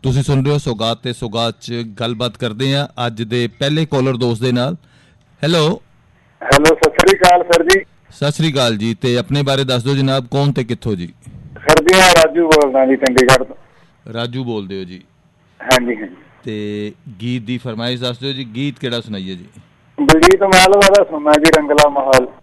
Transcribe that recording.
ਤੁਸੀਂ ਸੁਣ ਰਹੇ ਹੋ ਸੌਗਾਤ ਤੇ ਸੌਗਾਤ 'ਚ ਗੱਲਬਾਤ ਕਰਦੇ ਹਾਂ ਅੱਜ ਦੇ ਪਹਿਲੇ ਕਾਲਰ ਦੋਸਤ ਦੇ ਨਾਲ। ਹੈਲੋ ਸਤਿ ਸ੍ਰੀ ਅਕਾਲ ਸਰ ਜੀ। ਸਤਿ ਸ੍ਰੀ ਅਕਾਲ ਜੀ। ਤੇ ਆਪਣੇ ਬਾਰੇ ਦੱਸ ਦਿਓ ਜਨਾਬ, ਕੌਣ ਤੇ ਕਿੱਥੋਂ ਜੀ? ਸਰ ਜੀ ਮੈਂ ਰਾਜੂ ਬੋਲਦਾ ਜੀ, ਚੰਡੀਗੜ੍ਹ ਤੋਂ। ਰਾਜੂ ਬੋਲਦੇ ਹੋ ਜੀ? ਹਾਂਜੀ ਹਾਂਜੀ। ਤੇ ਗੀਤ ਦੀ ਫਰਮਾਇਸ਼ ਦੱਸ ਦਿਓ ਜੀ, ਗੀਤ ਕਿਹੜਾ ਸੁਣਾਈਏ ਜੀ? ਬਲਜੀਤ ਮਾਲਵਾ ਦਾ ਸੁਣਨਾ ਜੀ, ਰੰਗਲਾ ਮਾਹੌਲ।